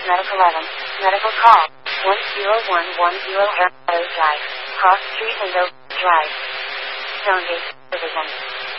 Medical Evans, Medical Call, 10110 Arrow Drive, Cross Street and Oak Drive. Stonegate, Division.